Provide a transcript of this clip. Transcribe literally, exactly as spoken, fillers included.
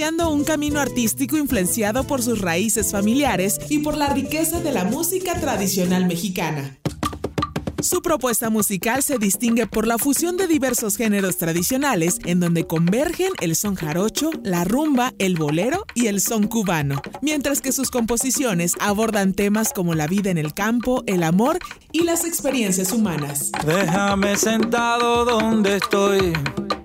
un camino artístico influenciado por sus raíces familiares y por la riqueza de la música tradicional mexicana. Su propuesta musical se distingue por la fusión de diversos géneros tradicionales en donde convergen el son jarocho, la rumba, el bolero y el son cubano, mientras que sus composiciones abordan temas como la vida en el campo, el amor y las experiencias humanas. Déjame sentado donde estoy,